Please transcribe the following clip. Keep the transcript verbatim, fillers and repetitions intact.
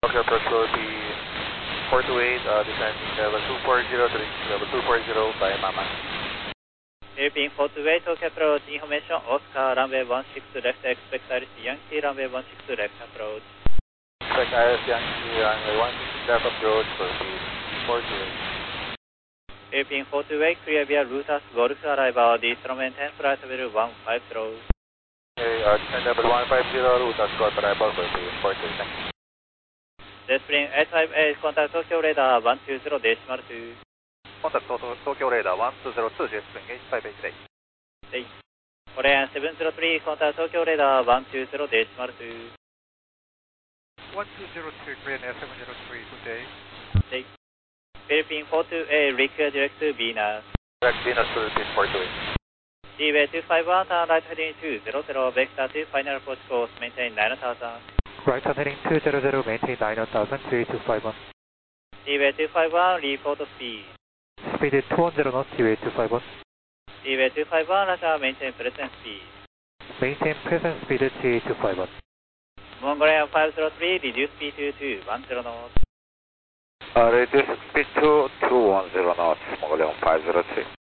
Okay, approach will be four two eight, uh, descending level two four zero to reach level two four zero by Mama. Philippine four two eight, Tokyo approach, information, Oscar, runway one six left, expect I R C Yankee, runway one six left approach. Expect I R C Yankee, runway one six left approach for speed four two eight. Philippine four two eight, clear via Rutas, Golf arrival, instrument ten, flight level one five zero. Okay, uh, descend level one five zero, Rutas, Golf arrival for speed four two eight, thank you. Jetspring eight five eight, contact Tokyo radar one two zero decimal two. Contact Tokyo radar one two zero two, Jetspring eight five eight eight. eight. Korean seven zero three, contact Tokyo radar one two zero decimal two. one two zero two, Korean Air seven zero three, good day. eight. Philippine four two eight, require direct to Venus. Direct Venus to repeat four two eight. Seaway two five one, turn right heading two zero zero, vector two, final approach course, maintain nine thousand. Right turn heading two zero zero, maintain nine thousand, two eight two five one. Seaway two five one, report speed. Speed is two hundred knots, two eight two five one. Seaway two five one, Russia, maintain present speed. Maintain present speed two eight two five one. Mongolian five zero three, reduce speed to two one zero knots. Uh, reduce speed to two one zero knots, Mongolian five zero three.